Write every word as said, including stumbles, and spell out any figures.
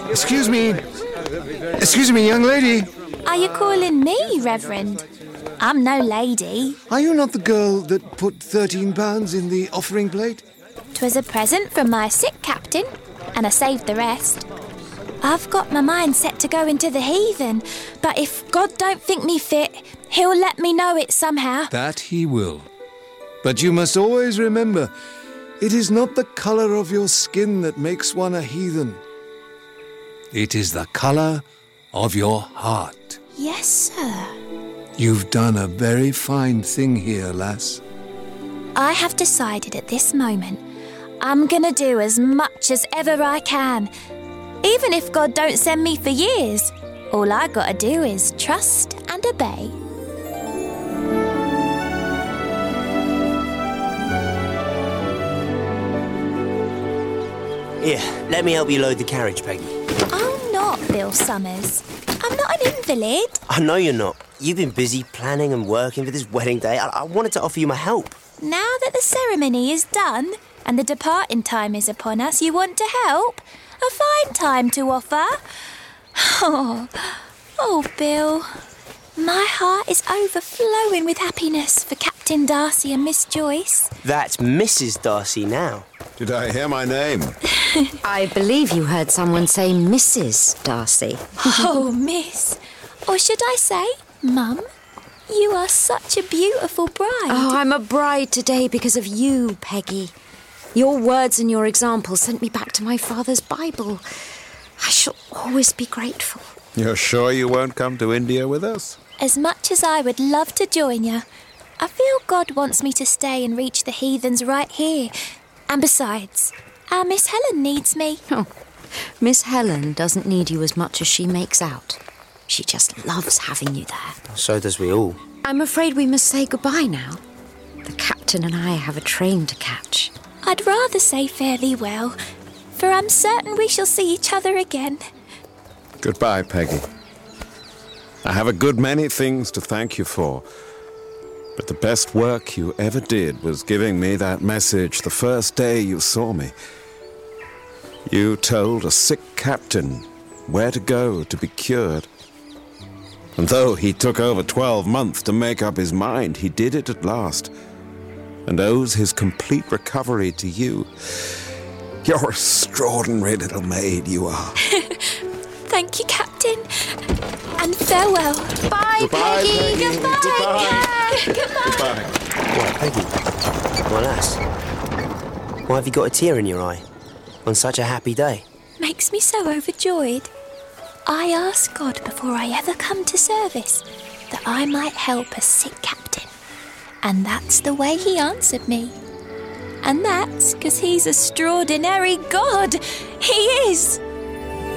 Excuse me. Excuse me, young lady. Are you calling me, Reverend? I'm no lady. Are you not the girl that put thirteen pounds in the offering plate? 'Twas a present from my sick captain, and I saved the rest. I've got my mind set to go into the heathen, but if God don't think me fit, he'll let me know it somehow. That he will. But you must always remember, it is not the colour of your skin that makes one a heathen. It is the colour of your heart. Yes, sir. You've done a very fine thing here, lass. I have decided at this moment I'm gonna do as much as ever I can. Even if God don't send me for years, all I gotta do is trust and obey. Here, let me help you load the carriage, Peggy. I'm not Bill Summers. I'm not an invalid. I know you're not. You've been busy planning and working for this wedding day. I, I wanted to offer you my help. Now that the ceremony is done and the departing time is upon us, you want to help? A fine time to offer. Oh, oh, Bill. My heart is overflowing with happiness for Captain Darcy and Miss Joyce. That's Missus Darcy now. Did I hear my name? I believe you heard someone say Missus Darcy. Oh, Miss. Or should I say, Mum? You are such a beautiful bride. Oh, I'm a bride today because of you, Peggy. Your words and your example sent me back to my father's Bible. I shall always be grateful. You're sure you won't come to India with us? As much as I would love to join you, I feel God wants me to stay and reach the heathens right here. And besides, our Miss Helen needs me. Oh, Miss Helen doesn't need you as much as she makes out. She just loves having you there. So does we all. I'm afraid we must say goodbye now. The captain and I have a train to catch. I'd rather say fairly well, for I'm certain we shall see each other again. Goodbye, Peggy. I have a good many things to thank you for, but the best work you ever did was giving me that message the first day you saw me. You told a sick captain where to go to be cured. And though he took over twelve months to make up his mind, he did it at last, and owes his complete recovery to you. You're an extraordinary little maid, you are. Thank you, Captain. And farewell. Bye, Goodbye, Peggy. Peggy. Goodbye. Goodbye. Goodbye. Goodbye. Why, Peggy? My lass. Why have you got a tear in your eye on such a happy day? Makes me so overjoyed. I asked God before I ever come to service that I might help a sick captain. And that's the way he answered me. And that's because he's a extraordinary God. He is.